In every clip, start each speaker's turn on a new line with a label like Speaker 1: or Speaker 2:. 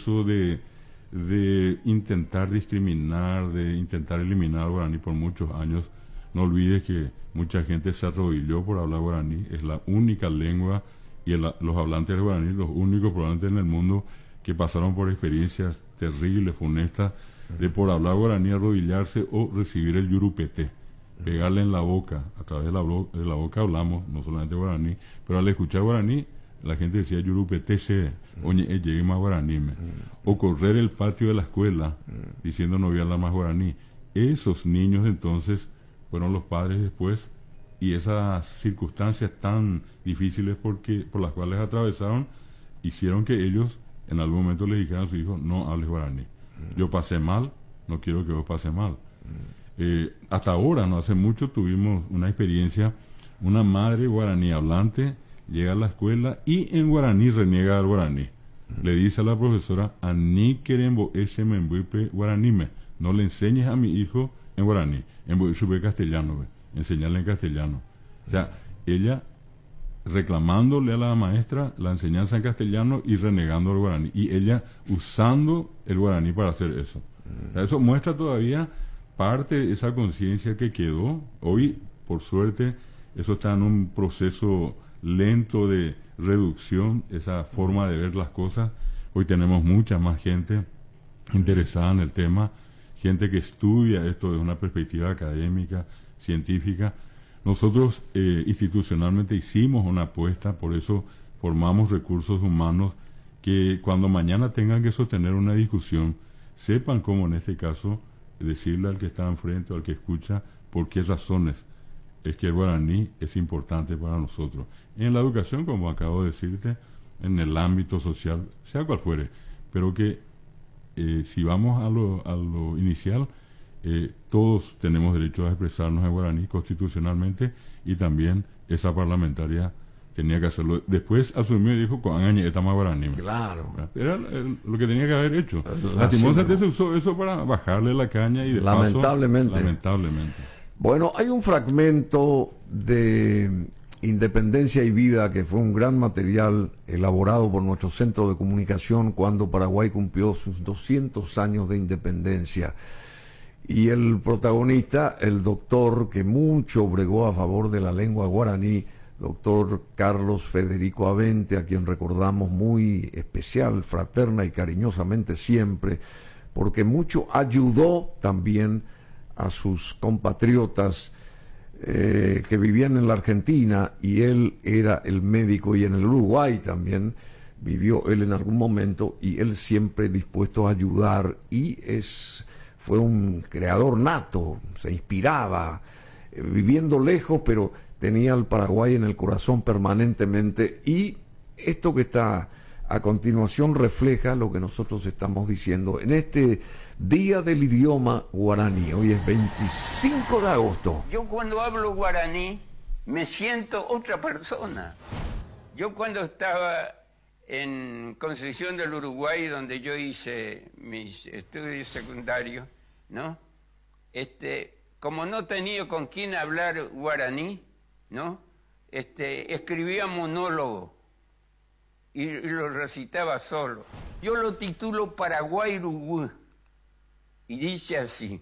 Speaker 1: proceso de intentar discriminar, de intentar eliminar al guaraní por muchos años. No olvides que mucha gente se arrodilló por hablar guaraní. Es la única lengua y los hablantes del guaraní, los únicos probablemente en el mundo que pasaron por experiencias terribles, funestas, de por hablar guaraní arrodillarse o recibir el yurupete, pegarle en la boca. A través de la boca hablamos, no solamente guaraní, pero al escuchar guaraní, la gente decía yurupete se, oye, llegue más guaraní, o correr el patio de la escuela diciendo no voy a hablar más guaraní. Esos niños entonces fueron los padres después, y esas circunstancias tan difíciles por las cuales atravesaron, hicieron que ellos en algún momento le dijeran a su hijo, no hables guaraní. Yo pasé mal, no quiero que vos pases mal. Hasta ahora, no hace mucho, tuvimos una experiencia, una madre guaraní hablante llega a la escuela y en guaraní reniega al guaraní. Le dice a la profesora, "Ani querembo ese membuipe guaranime, no le enseñes a mi hijo en guaraní, en sube castellano, enseñarle en castellano". O sea, ella reclamándole a la maestra la enseñanza en castellano y renegando el guaraní, y ella usando el guaraní para hacer eso. O sea, eso muestra todavía parte de esa conciencia que quedó. Hoy, por suerte, eso está en un proceso lento de reducción, esa forma de ver las cosas. Hoy tenemos mucha más gente interesada en el tema, gente que estudia esto desde una perspectiva académica, científica. Nosotros institucionalmente hicimos una apuesta, por eso formamos recursos humanos que cuando mañana tengan que sostener una discusión, sepan cómo en este caso decirle al que está enfrente o al que escucha por qué razones es que el guaraní es importante para nosotros. En la educación, como acabo de decirte, en el ámbito social, sea cual fuere, pero que si vamos a lo inicial, todos tenemos derecho a expresarnos en guaraní constitucionalmente, y también esa parlamentaria tenía que hacerlo. Después asumió y dijo, estamos guaraní.
Speaker 2: Claro.
Speaker 1: Era lo que tenía que haber hecho. Lastimosamente se usó eso para bajarle la caña y de
Speaker 2: lamentablemente.
Speaker 1: paso, lamentablemente.
Speaker 2: Bueno, hay un fragmento de Independencia y Vida que fue un gran material elaborado por nuestro centro de comunicación cuando Paraguay cumplió sus 200 años de independencia. Y el protagonista, el doctor que mucho bregó a favor de la lengua guaraní, doctor Carlos Federico Avente, a quien recordamos muy especial, fraterna y cariñosamente siempre, porque mucho ayudó también a sus compatriotas que vivían en la Argentina, y él era el médico, y en el Uruguay también vivió él en algún momento, y él siempre dispuesto a ayudar, y fue un creador nato, se inspiraba, viviendo lejos, pero tenía al Paraguay en el corazón permanentemente, y esto que está a continuación refleja lo que nosotros estamos diciendo en este Día del Idioma Guaraní. Hoy es 25 de agosto.
Speaker 3: Yo cuando hablo guaraní me siento otra persona. Yo cuando estaba en Concepción del Uruguay, donde yo hice mis estudios secundarios, ¿no? Como no tenía con quién hablar guaraní, ¿no? Escribía monólogo y lo recitaba solo. Yo lo titulo Paraguay Uruguay y dice así: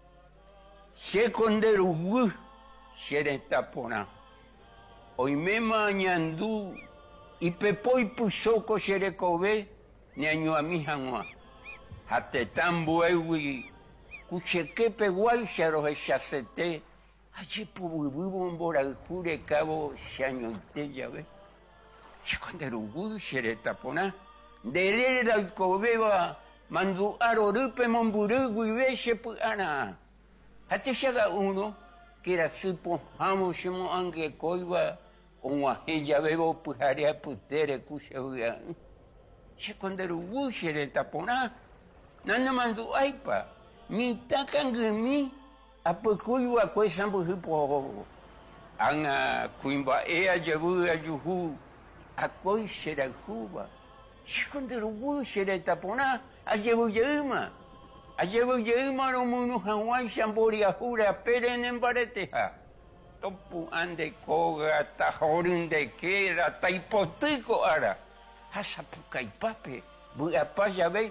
Speaker 3: Shekonder Uruguay, Sheretapona, Oime Mañandú y Pepoy Pusoko Sherekobe, Niañuamijanua, Hatetambu Ewi, Kuchekepe Guaycharo Echacete, allí Pubuibun Boraljure Cabo Shañote, ya ve. Shekonder Uruguay, Sheretapona, Derera Alcobeba, Mandu Arorupe Momburugu y Veche Puana. Hatishaga uno, que era Supo Hamo Shimo Ange Coiba, Oaheya Bebo Pujaria Putere Kushaga. Shekonder Uruguay, Sheretapona, Nana Mandu Aipa, Mitakangumi, Apukuiwa Kwesambu Hipo, Anga Kuimba Ea Jabu Ajuhu, Akoi Sherajuba. Shekonder Uruguay, Sheretapona, Ajebu Yeuma Romunu Hawaii Shambori Ahura Peren en Bareteja. Topu ande koga, tajorin de quera, taipotico ara. Hasapucaipape, buapaya ve,